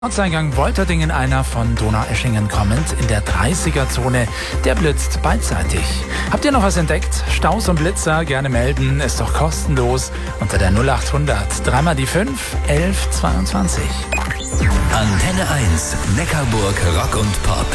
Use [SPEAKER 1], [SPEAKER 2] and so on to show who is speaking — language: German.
[SPEAKER 1] Ortseingang Wolterdingen, einer von Donaueschingen kommend, in der 30er-Zone, der blitzt beidseitig. Habt ihr noch was entdeckt? Staus und Blitzer gerne melden, ist doch kostenlos unter der 0800 3 mal die 5 11 22.
[SPEAKER 2] Antenne 1, Neckarburg Rock und Pop.